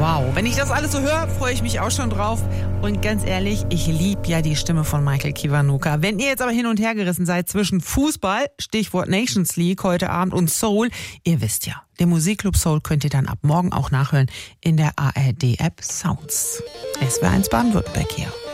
Wow, wenn ich das alles so höre, freue ich mich auch schon drauf. Und ganz ehrlich, ich liebe ja die Stimme von Michael Kiwanuka. Wenn ihr jetzt aber hin und her gerissen seid zwischen Fußball, Stichwort Nations League heute Abend, und Soul, ihr wisst ja, den Musikclub Soul könnt ihr dann ab morgen auch nachhören in der ARD-App Sounds. SWR1 Baden-Württemberg hier.